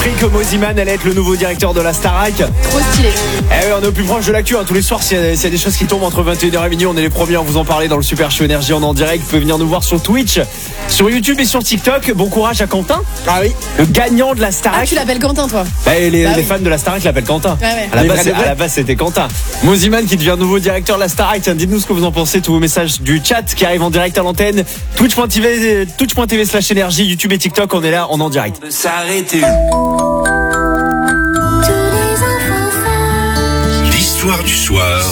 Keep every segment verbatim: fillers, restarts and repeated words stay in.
Que Moziman allait être le nouveau directeur de la Starac. Trop stylé. Eh oui, on est au plus proche de l'actu, hein. Tous les soirs, s'il y, a, s'il y a des choses qui tombent entre vingt et une heures et minuit, on est les premiers à vous en parler dans le Super Show Énergie en, en direct. Vous pouvez venir nous voir sur Twitch, sur YouTube et sur TikTok. Bon courage à Quentin. Ah oui. Le gagnant de la Starac. Ah, tu l'appelles Quentin, toi? Bah, les, bah, les oui. fans de la Starac l'appellent Quentin. Ouais, ouais. À, la Les base, vrais de à la base, c'était Quentin. Moziman qui devient nouveau directeur de la Starac. Tiens, dites-nous ce que vous en pensez. Tous vos messages du chat qui arrivent en direct à l'antenne. Twitch point t v, Twitch point t v slash énergie, YouTube et TikTok. On est là, on est en direct. S'arrêter. L'histoire du soir.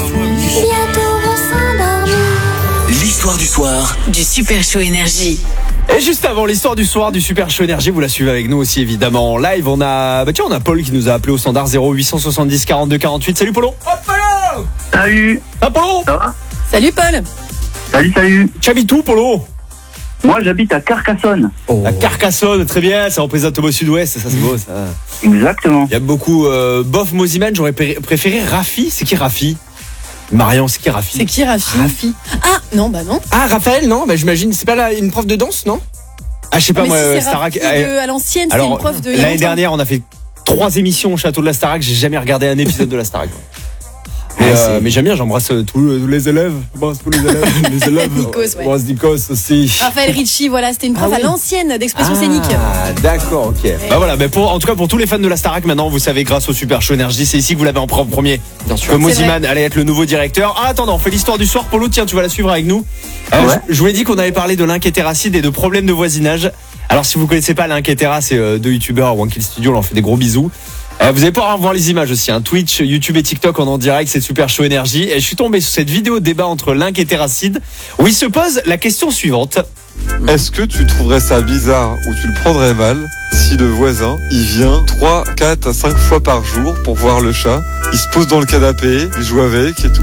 L'histoire du soir du Super Show Énergie. Et juste avant l'histoire du soir du Super Show Énergie, vous la suivez avec nous aussi évidemment en live. On a, bah tiens, on a Paul qui nous a appelé au standard zéro huit cent soixante-dix quarante-deux quarante-huit. Salut Polo. Oh Polo. Salut. Ah Polo. Ça va? Salut Paul. Salut, salut. Tu habites où Polo? Moi, j'habite à Carcassonne. Oh. À Carcassonne, très bien. Ça représente au sud-ouest, ça c'est beau ça. Exactement. Il y a beaucoup euh, bof Moziman. J'aurais pré- préféré Rafi. C'est qui Rafi? Marion, c'est qui Rafi? C'est qui Rafi? Rafi. Ah non, bah non. Ah, Raphaël, non, bah j'imagine, c'est pas là une prof de danse, non? Ah, je sais pas mais moi, si euh, c'est Starac. Rafi de- à l'ancienne, c'est Alors, une prof de. il y a l'année longtemps. dernière, on a fait trois émissions au château de la Starac. J'ai jamais regardé un épisode de la Starac. Mais, Ah, euh, mais j'aime bien, j'embrasse euh, tous, tous les élèves. J'embrasse tous les élèves. Les élèves. Nikos, ouais. J'embrasse Nikos aussi. Raphaël Ricci, voilà, c'était une prof Ah oui. à l'ancienne d'expression scénique. Ah, d'accord, ok. Bah voilà, mais pour, en tout cas, pour tous les fans de la Starac, maintenant, vous savez, grâce au Super Show Énergie, c'est ici que vous l'avez en pre- premier. Bien sûr. Que Moziman allait être le nouveau directeur. Ah, attends, on fait l'histoire du soir. Polo, tiens, tu vas la suivre avec nous. Euh, Ouais. je, je vous ai dit qu'on avait parlé de l'inquiétéracide et de problèmes de voisinage. Alors, si vous connaissez pas l'inquiétéra, c'est euh, deux youtubeurs, One Kill Studio, on leur fait des gros bisous. Euh, vous allez pouvoir voir les images aussi, hein. Twitch, YouTube et TikTok en, en direct, c'est Super Show Énergie. Et je suis tombé sur cette vidéo de débat entre Link et Terracide où il se pose la question suivante. Est-ce que tu trouverais ça bizarre ou tu le prendrais mal si le voisin, il vient trois, quatre à cinq fois par jour pour voir le chat, il se pose dans le canapé, il joue avec et tout.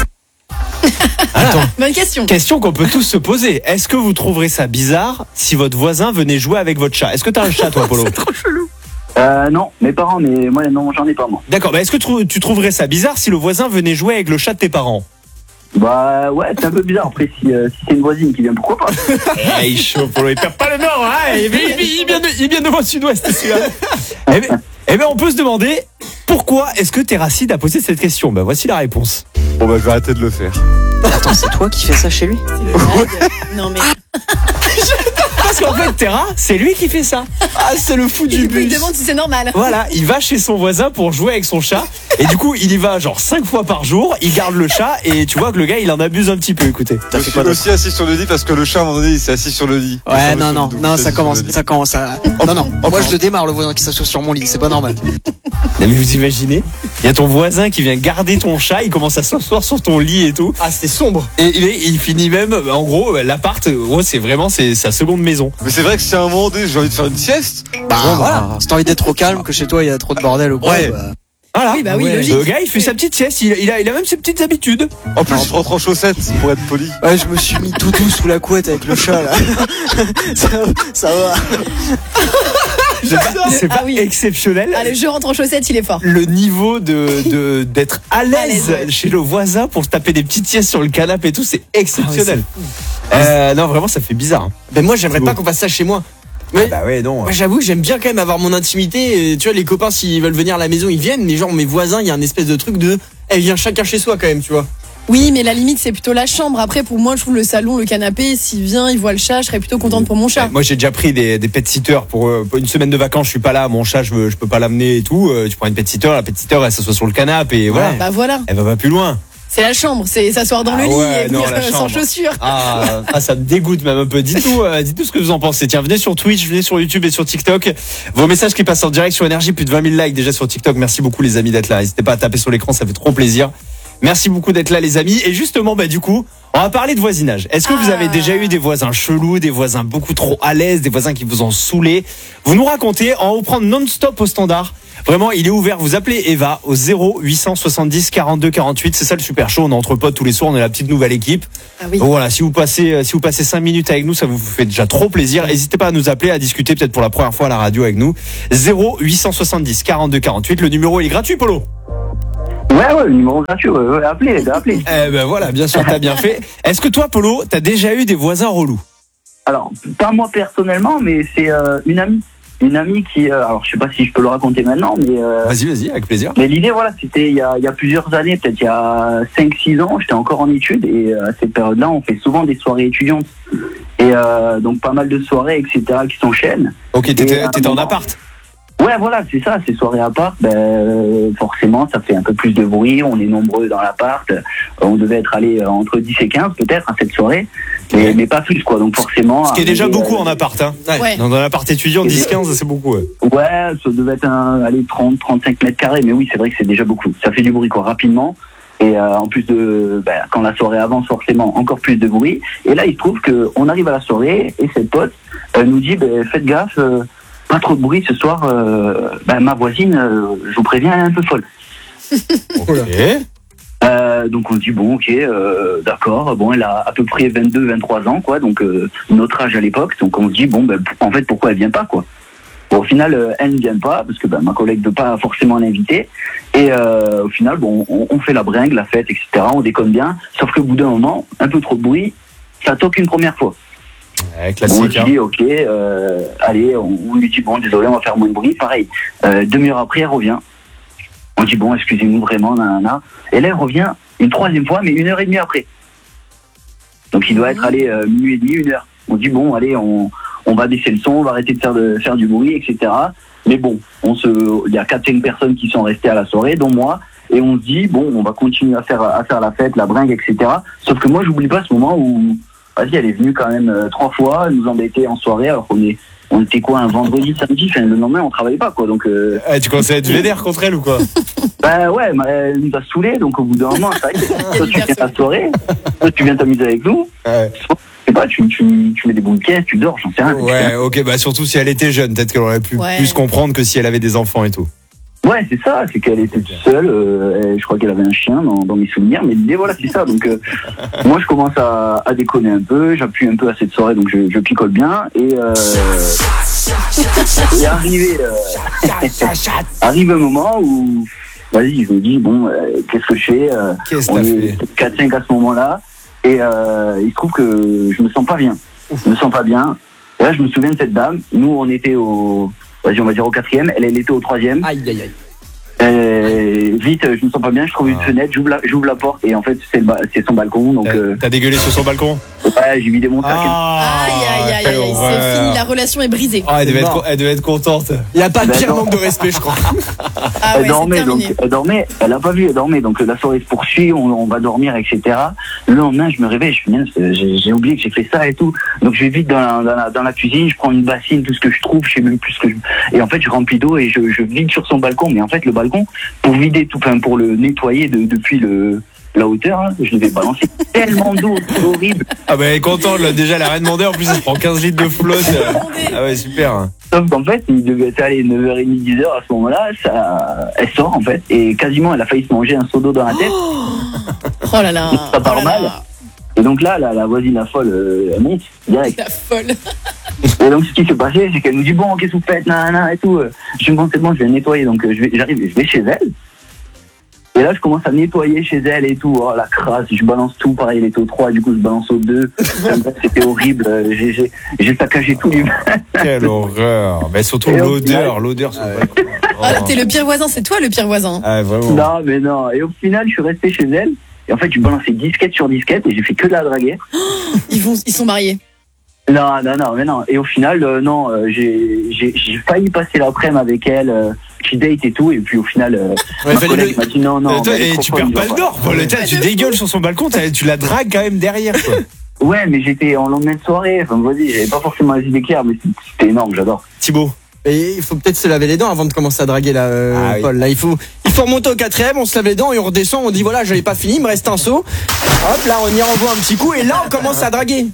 Attends, Bonne question. question qu'on peut tous se poser. Est-ce que vous trouverez ça bizarre si votre voisin venait jouer avec votre chat? Est-ce que t'as un chat toi, Polo? Euh, non, mes parents, mais moi, non, j'en ai pas, moi. D'accord, bah est-ce que tu tu trouverais ça bizarre si le voisin venait jouer avec le chat de tes parents? Bah, ouais, c'est un peu bizarre. Après, si, euh, si c'est une voisine qui vient, pourquoi pas? Eh, il est chaud, Polo, il perd pas le nord, hein. Il, il, il, il vient de, il vient de votre sud-ouest, celui-là. Eh ben, eh ben, on peut se demander pourquoi est-ce que Terracide a posé cette question? Bah voici la réponse. Bon bah je vais arrêter de le faire. Attends, c'est toi qui fais ça chez lui? Non mais. Parce qu'en fait, Terra, c'est lui qui fait ça. Ah, c'est le fou Et du du coup, il bus. demande si c'est normal. Voilà, il va chez son voisin pour jouer avec son chat. Et du coup, il y va genre cinq fois par jour. Il garde le chat et tu vois que le gars, il en abuse un petit peu. Écoutez. Je suis aussi assis sur le lit parce que le chat à un moment donné il s'est assis sur le lit. Ouais, Il non, s'est non, sur le non, dos, ça il s'est commence, sur le lit. ça commence à. Non, non, moi je le démarre le voisin qui s'assoit sur mon lit, c'est pas normal. Non, mais vous imaginez, il y a ton voisin qui vient garder ton chat. Il commence à s'asseoir sur ton lit et tout. Ah, c'était sombre. Et il, est- il finit même, en gros, l'appart, gros, c'est vraiment c'est sa seconde maison. Mais c'est vrai que si à un moment donné j'ai envie de faire une sieste, Bah bon, voilà, si t'as envie d'être au calme, que chez toi il y a trop de bordel au coin, Ouais. bah, Voilà. Oui, bah oui, logique. Le gars, il fait sa petite sieste. Il, il a, il a même ses petites habitudes. en plus je rentre en chaussettes pour être poli. Ouais, je me suis mis tout doux sous la couette avec le chat là. ça, ça va. C'est pas, c'est pas Ah oui. exceptionnel. Ah, le jeu rentre en chaussettes, il est fort. Le niveau de, de d'être à l'aise, À l'aise, ouais. chez le voisin pour se taper des petites siestes sur le canapé et tout, c'est exceptionnel. euh, non, vraiment, ça fait bizarre. hein. Ben moi j'aimerais Beau. pas qu'on fasse ça chez moi. Mais Bah ouais, non. moi j'avoue, j'aime bien quand même avoir mon intimité. Et, tu vois, les copains s'ils veulent venir à la maison, ils viennent. Mais genre mes voisins, il y a un espèce de truc de, eh vient chacun chez soi quand même, tu vois. Oui, mais la limite, c'est plutôt la chambre. Après, pour moi, je trouve le salon, le canapé, s'il vient, il voit le chat, je serais plutôt contente pour mon chat. Ouais, moi, j'ai déjà pris des, des pet-sitters pour, euh, pour une semaine de vacances. Je suis pas là, mon chat, je, veux, je peux pas l'amener et tout. Euh, tu prends une pet-sitter, la pet-sitter, elle s'assoit sur le canapé et voilà. Bah voilà, Elle va pas plus loin. c'est la chambre, c'est s'asseoir dans Ah le lit ouais, et non, venir la euh, sans chambre. chaussures. Ah, ah, ça me dégoûte même un peu. Dites-nous, euh, dites-nous ce que vous en pensez. Tiens, venez sur Twitch, venez sur YouTube et sur TikTok. Vos messages qui passent en direct sur Énergie, plus de vingt mille likes déjà sur TikTok. Merci beaucoup les amis d'être là. N'hésitez pas à taper sur l'écran, ça fait trop plaisir. Merci beaucoup d'être là les amis. Et justement, bah du coup, on va parler de voisinage. Est-ce que vous Ah. avez déjà eu des voisins chelous, des voisins beaucoup trop à l'aise, des voisins qui vous ont saoulé? Vous nous racontez, on va vous prendre non-stop au standard. Vraiment, il est ouvert. Vous appelez Eva au zéro huit cent soixante-dix quarante-deux quarante-huit. C'est ça le super show. On est entre potes tous les soirs. On est la petite nouvelle équipe. Ah oui. Donc voilà, si vous passez, euh, si vous passez cinq minutes avec nous, ça vous fait déjà trop plaisir. N'hésitez pas à nous appeler, à discuter peut-être pour la première fois à la radio avec nous. zéro huit cent soixante-dix quarante-deux quarante-huit. Le numéro il est gratuit, Polo. Ouais, ouais, le numéro gratuit, ouais, ouais, appelez, appelez. Eh ben voilà, bien sûr, t'as bien fait. Est-ce que toi, Polo, t'as déjà eu des voisins relous? Alors, pas moi personnellement, mais c'est euh, une amie. une amie qui, euh, alors je sais pas si je peux le raconter maintenant, mais euh, Vas-y, vas-y, avec plaisir. mais l'idée, voilà, c'était il y a, il y a plusieurs années, peut-être il y a cinq six ans, j'étais encore en études et euh, à cette période-là, on fait souvent des soirées étudiantes. Et euh, donc pas mal de soirées, et cetera, qui s'enchaînent. Ok, t'étais, Et, t'étais euh, en appart. Ouais, voilà, c'est ça, ces soirées à part, ben, euh, forcément, ça fait un peu plus de bruit, on est nombreux dans l'appart, euh, on devait être allé euh, entre dix et quinze peut-être à cette soirée, mais, mais pas plus, quoi, donc forcément... Ce qui est déjà arriver, beaucoup euh, en appart, hein. Ouais. Dans un appart étudiant, dix quinze, c'est beaucoup, ouais. Ouais, ça devait être un, allez, trente trente-cinq mètres carrés, mais oui, c'est vrai que c'est déjà beaucoup, ça fait du bruit, quoi, rapidement. Et euh, en plus de, ben, quand la soirée avance, forcément, encore plus de bruit. Et là, il se trouve qu'on arrive à la soirée et cette pote euh, nous dit, ben, faites gaffe, euh, pas trop de bruit ce soir. Euh, ben, ma voisine, euh, je vous préviens, elle est un peu folle. Ok. Euh, donc on se dit, bon, ok, euh, d'accord. Bon, elle a à peu près vingt-deux vingt-trois ans, quoi, donc euh, notre âge à l'époque. Donc on se dit, bon, ben, en fait, pourquoi elle vient pas, quoi. Bon, au final, euh, elle ne vient pas parce que ben, ma collègue ne veut pas forcément l'inviter. Et euh, au final, bon, on, on fait la bringue, la fête, et cetera. On déconne bien. Sauf qu'au bout d'un moment, un peu trop de bruit, ça toque une première fois. Ouais, On classique, se hein. dit, ok, euh, allez, on, on lui dit, bon, désolé, on va faire moins de bruit. Pareil, euh, demi-heure après, elle revient. On dit, bon, excusez-nous vraiment, nanana. Et là, elle revient une troisième fois, mais une heure et demie après. Donc il doit être allé euh, minuit et demi, une heure. On dit, bon, allez, on... on va baisser le son, on va arrêter de faire, de faire du bruit, et cetera. Mais bon, on se, il y a quatre cinq personnes qui sont restées à la soirée, dont moi, et on se dit, bon, on va continuer à faire, à faire la fête, la bringue, et cetera. Sauf que moi, j'oublie pas ce moment où, vas-y, elle est venue quand même euh, trois fois, nous embêter en soirée, alors qu'on est, on était quoi, un vendredi, samedi, enfin, le lendemain, on travaillait pas, quoi, donc, euh, Eh, tu commençais à être vénère contre elle ou quoi? bah ouais, bah, elle nous a saoulés, donc au bout d'un moment, c'est vrai que toi, tu viens à la soirée, toi, tu viens t'amuser avec nous, Ouais. je sais pas, tu, tu, tu mets des boules de caisse, tu dors, j'en sais rien. Ouais, ok, bah surtout si elle était jeune, peut-être qu'elle aurait pu Ouais. plus comprendre que si elle avait des enfants et tout. Ouais, c'est ça, c'est qu'elle était toute seule, euh, elle- je crois qu'elle avait un chien dans, dans mes souvenirs, mais l'idée, voilà, c'est ça. Donc, euh, moi, je commence à, à déconner un peu, j'appuie un peu à cette soirée, donc je, je picole bien, et euh, et arrivé, euh, arrive un moment où, vas-y, je me dis, bon, euh, qu'est-ce que je fais euh, Qu'est-ce que On t'as est fait? quatre cinq à ce moment-là, et euh, il se trouve que je me sens pas bien. Je me sens pas bien. Et là, je me souviens de cette dame, nous, on était au... Vas-y, on va dire au quatrième, elle, elle était au troisième. Aïe, aïe, aïe. Euh, vite, je me sens pas bien, je trouve une Ah. fenêtre, j'ouvre la, j'ouvre la porte et en fait c'est, le ba- c'est son balcon, donc T'as euh, t'as dégueulé sur son balcon? ouais, j'ai vidé mon sac. Ah, Aïe, aïe, aïe, quelle aïe, aïe, horreur. c'est fini, la relation est brisée. Ah, elle devait, C'est être, mort. elle devait être contente. Il n'y a pas de pire D'accord. manque de respect, je crois. Ah elle ouais, c'est dormait, donc terminé. elle dormait, elle a pas vu, elle dormait, donc euh, la soirée se poursuit, on, on va dormir, et cetera. Le lendemain, je me réveille, je fais bien, c'est- j'ai, j'ai oublié que j'ai fait ça et tout, donc je vais vite dans la, dans la, dans la cuisine, je prends une bassine, tout ce que je trouve, je sais même plus ce que je... Et en fait, je remplis d'eau et je, je vide sur son balcon, mais en fait, le balcon, pour vider tout, enfin, pour le nettoyer de, depuis le, la hauteur, hein, je devais balancer tellement d'eau, c'est horrible. Ah, bah elle est contente, là, déjà, elle a rien demandé. En plus, elle prend quinze litres de flotte. Ah, ouais, super. Sauf qu'en fait, il devait être allé neuf heures trente, dix heures à ce moment-là, ça, elle sort en fait, et quasiment elle a failli se manger un seau d'eau dans la tête. Oh là là. Ça part oh là mal. là. Et donc là, la, la voisine, la folle, euh, elle monte direct. La folle. Et donc ce qui s'est passé, c'est qu'elle nous dit, bon, qu'est-ce que vous faites, nanana, et tout. Je dis, bon, c'est bon, je vais nettoyer, donc euh, je vais, j'arrive, je vais chez elle. Et là, je commence à nettoyer chez elle et tout. Oh, la crasse, je balance tout. Pareil, elle était au trois, du coup, je balance au deux. C'était horrible. Euh, J'ai, j'ai, j'ai saccagé tout l'hiver. Quelle horreur. Mais surtout Et au l'odeur, final- l'odeur sur le Ah balcon. Ah là, t'es le pire voisin, c'est toi le pire voisin. Ah, vraiment. Non, mais non. Et au final, je suis resté chez elle. Et en fait, je balançais disquette sur disquette et j'ai fait que de la draguer. Ils, vont, ils sont mariés. Non, non, non, mais non. Et au final, euh, non, euh, j'ai, j'ai, j'ai failli passer l'après-midi avec elle, euh, petit date et tout. Et puis au final, euh, Ouais, ma fallait collègue le- m'a dit non, non. Euh, toi, mais elle est et trop tu folle, perds il pas va le nord, Paul. Tiens, Tu dégueules sur son balcon, t'as- tu la dragues quand même derrière, quoi. Ouais, mais j'étais en lendemain de soirée. Enfin, vas-y, j'avais pas forcément les idées claires, mais c'était énorme, j'adore. Thibaut. Et il faut peut-être se laver les dents avant de commencer à draguer là, euh, Ah oui. Paul. Là, il faut, il faut remonter au quatrième, on se lave les dents et on redescend. On dit voilà, j'avais pas fini, il me reste un seau. Hop, là, on y renvoie un petit coup et là, on commence à draguer.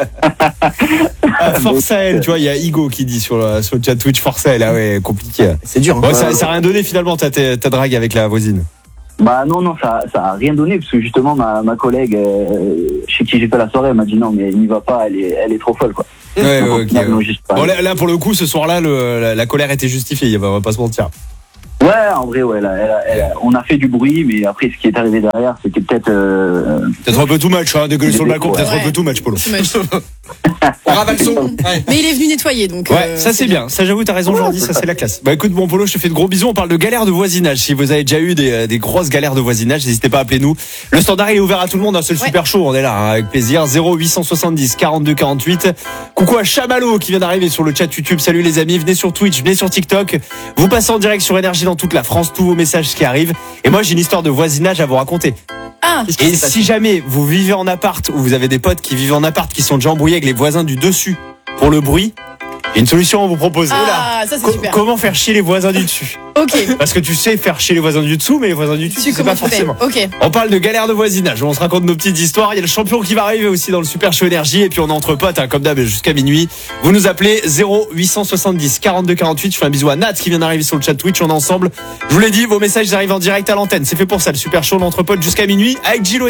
Ah, force à elle, tu vois, il y a Igo qui dit sur le, sur le chat Twitch, force à elle, ah ouais, compliqué. C'est dur. Hein. Bon, ça, ça a rien donné finalement ta, ta, ta drague avec la voisine. Bah non, non, ça, ça a rien donné, parce que justement, ma, ma collègue, euh, chez qui j'ai fait la soirée, elle m'a dit non, mais elle n'y va pas, elle est, elle est trop folle, quoi. Ouais, Donc, ouais, au ok. final, non, ouais. juste pas. Bon, là, là, pour le coup, ce soir-là, le- la, la colère était justifiée, on va pas se mentir. Ouais, en vrai, ouais, là, elle a- elle a- on a fait du bruit, mais après, ce qui est arrivé derrière, c'était peut-être... Euh, Peut-être un peu too much, hein, dégueuler sur le balcon, peut-être Ouais. un peu too much, Polo. Tu m'as- On ravale son. Ouais. Mais il est venu nettoyer, donc. Ouais, euh, ça c'est bien. Ça j'avoue, t'as raison, Jordi, ça c'est la classe. Bah écoute, bon Polo, je te fais de gros bisous. On parle de galères de voisinage. Si vous avez déjà eu des, des grosses galères de voisinage, n'hésitez pas à appeler nous. Le standard est ouvert à tout le monde, hein, c'est le Ouais. super show, on est là, hein, avec plaisir. zéro huit cent soixante-dix quarante-deux quarante-huit. Coucou à Chamallow qui vient d'arriver sur le chat YouTube. Salut les amis, venez sur Twitch, venez sur TikTok. Vous passez en direct sur Énergie dans toute la France, tous vos messages qui arrivent. Et moi j'ai une histoire de voisinage à vous raconter. Ah, Qu'est-ce qui Et s'est passé si jamais vous vivez en appart ou vous avez des potes qui vivent en appart qui sont déjà embrouillés avec les voisins du dessus pour le bruit, il y a une solution à vous proposer. ah ça c'est Co- super. comment faire chier les voisins du dessus? Ok. Parce que tu sais faire chier les voisins du dessous, mais les voisins du dessus, Tu tu sais comment pas tu fais? forcément. Ok. On parle de galère de voisinage, on se raconte nos petites histoires. Il y a le champion qui va arriver aussi dans le Super Show Énergie. Et puis on est entre potes, hein, comme d'hab, jusqu'à minuit. Vous nous appelez zéro huit cent soixante-dix quarante-deux quarante-huit. Je fais un bisou à Nat qui vient d'arriver sur le chat Twitch. On est ensemble. Je vous l'ai dit, vos messages arrivent en direct à l'antenne. C'est fait pour ça, le Super Show, on est entre potes jusqu'à minuit avec Gillo.